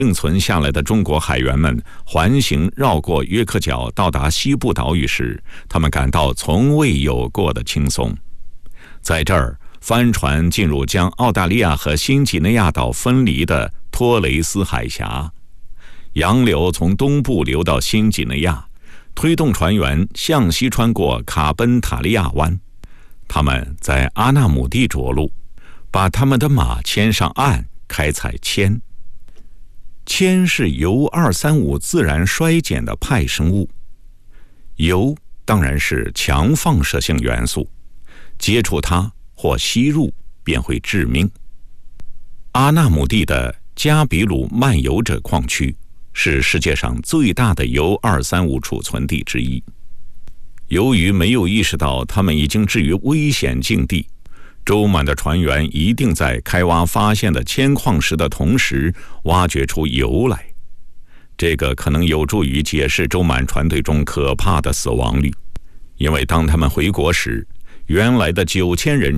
幸存下来的中国海员们环行绕过约克角到达西部岛屿时，他们感到从未有过的轻松。在这儿，帆船进入将澳大利亚和新几内亚岛分离的托雷斯海峡，洋流从东部流到新几内亚，推动船员向西穿过卡本塔利亚湾。他们在阿纳姆地着陆，把他们的马牵上岸，开采铅。铅是铀235自然衰减的派生物，铀当然是强放射性元素，接触它或吸入便会致命。阿纳姆地的加比鲁漫游者矿区是世界上最大的铀235储存地之一。由于没有意识到他们已经置于危险境地，周满的船员一定在开挖发现的铅矿石的同时挖掘出铀来，这个可能有助于解释周满船队中可怕的死亡率。因为当他们回国时，原来的9000人